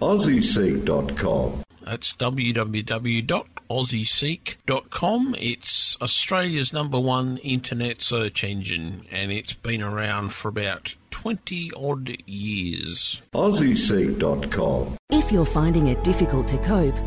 AussieSeek.com. That's www.aussieseek.com. It's Australia's #1 internet search engine, and it's been around for about 20-odd years. AussieSeek.com. If you're finding it difficult to cope,